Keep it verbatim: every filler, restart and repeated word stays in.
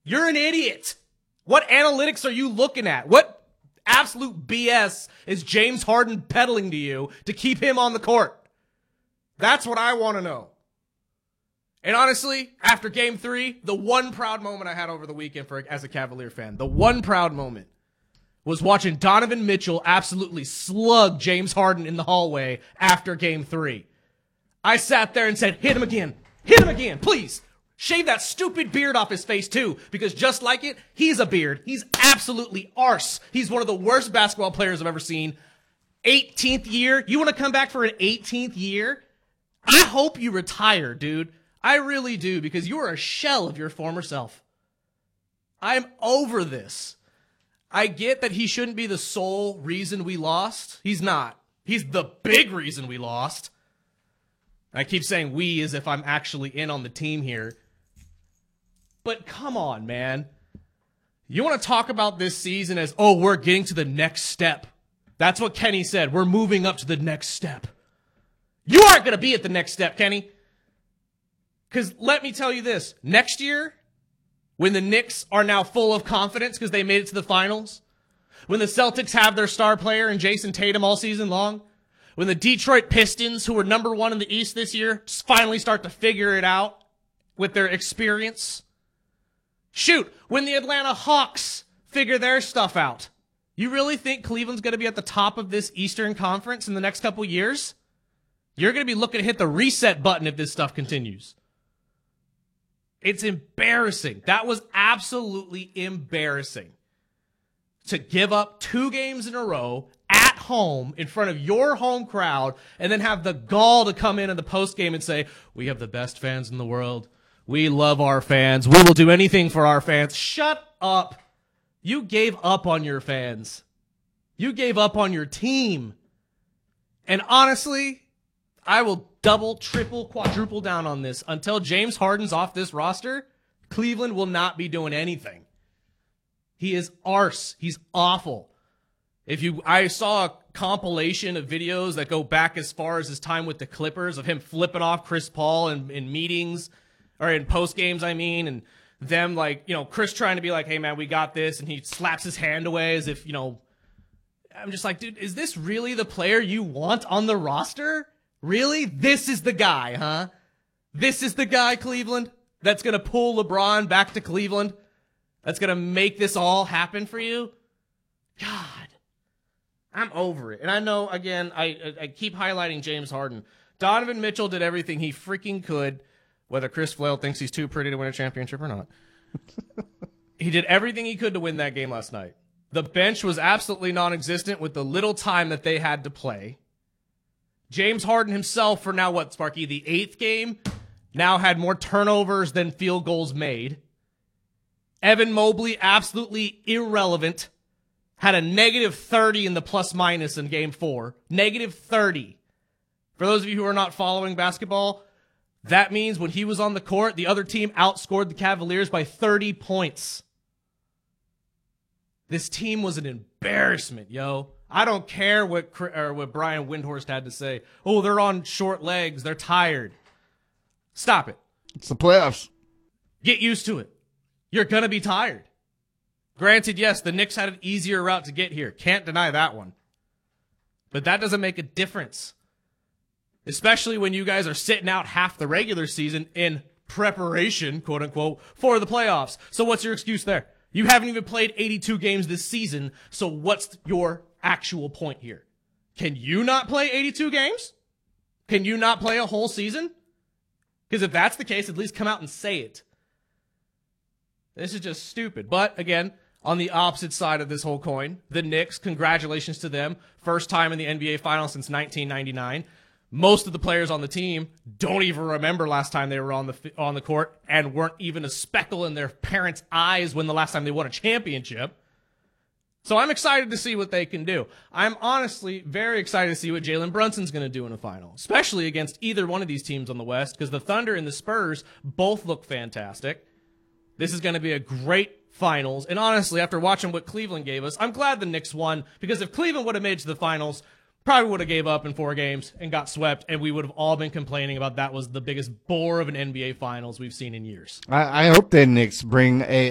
You're an idiot. What analytics are you looking at? What absolute B S is James Harden peddling to you to keep him on the court? That's what I want to know. And honestly, after game three, the one proud moment I had over the weekend for as a Cavalier fan, the one proud moment was watching Donovan Mitchell absolutely slug James Harden in the hallway after game three. I sat there and said, hit him again. Hit him again, please. Shave that stupid beard off his face too, because just like it, he's a beard. He's absolutely arse. He's one of the worst basketball players I've ever seen. eighteenth year? You want to come back for an eighteenth year? I hope you retire, dude. I really do, because you are a shell of your former self. I'm over this. I get that he shouldn't be the sole reason we lost. He's not. He's the big reason we lost. I keep saying we as if I'm actually in on the team here. But come on, man. You want to talk about this season as, oh, we're getting to the next step. That's what Kenny said. We're moving up to the next step. You aren't going to be at the next step, Kenny. Because let me tell you this. Next year, when the Knicks are now full of confidence because they made it to the finals, when the Celtics have their star player in Jason Tatum all season long, when the Detroit Pistons, who were number one in the East this year, finally start to figure it out with their experience. Shoot, when the Atlanta Hawks figure their stuff out. You really think Cleveland's going to be at the top of this Eastern Conference in the next couple years? You're going to be looking to hit the reset button if this stuff continues. It's embarrassing. That was absolutely embarrassing. To give up two games in a row at home in front of your home crowd and then have the gall to come in in the postgame and say, we have the best fans in the world. We love our fans. We will do anything for our fans. Shut up. You gave up on your fans. You gave up on your team. And honestly, I will double, triple, quadruple down on this. Until James Harden's off this roster, Cleveland will not be doing anything. He is arse. He's awful. If you, I saw a compilation of videos that go back as far as his time with the Clippers of him flipping off Chris Paul in, in meetings or in post games, I mean, and them like, you know, Chris trying to be like, hey man, we got this. And he slaps his hand away as if, you know, I'm just like, dude, is this really the player you want on the roster? Really? This is the guy, huh? This is the guy, Cleveland, that's going to pull LeBron back to Cleveland? That's going to make this all happen for you? God. I'm over it. And I know, again, I I keep highlighting James Harden. Donovan Mitchell did everything he freaking could, whether Chris Flail thinks he's too pretty to win a championship or not. He did everything he could to win that game last night. The bench was absolutely non-existent with the little time that they had to play. James Harden himself, for now what, Sparky, the eighth game, now had more turnovers than field goals made. Evan Mobley, absolutely irrelevant. Had a negative thirty in the plus minus in game four. Negative thirty. For those of you who are not following basketball, that means when he was on the court, the other team outscored the Cavaliers by thirty points. This team was an embarrassment, yo. I don't care what or what Brian Windhorst had to say. Oh, they're on short legs. They're tired. Stop it. It's the playoffs. Get used to it. You're going to be tired. Granted, yes, the Knicks had an easier route to get here. Can't deny that one. But that doesn't make a difference. Especially when you guys are sitting out half the regular season in preparation, quote unquote, for the playoffs. So what's your excuse there? You haven't even played eighty-two games this season, so what's your actual point here? Can you not play eighty-two games? Can you not play a whole season? Because if that's the case, at least come out and say it. This is just stupid. But, again, on the opposite side of this whole coin, the Knicks, congratulations to them. First time in the N B A Finals since nineteen ninety-nine. Most of the players on the team don't even remember last time they were on the on the court and weren't even a speckle in their parents' eyes when the last time they won a championship. So I'm excited to see what they can do. I'm honestly very excited to see what Jalen Brunson's going to do in the final, especially against either one of these teams on the West, because the Thunder and the Spurs both look fantastic. This is going to be a great finals. And honestly, after watching what Cleveland gave us, I'm glad the Knicks won, because if Cleveland would have made it to the finals, probably would have gave up in four games and got swept, and we would have all been complaining about that was the biggest bore of an N B A Finals we've seen in years. I, I hope the Knicks bring a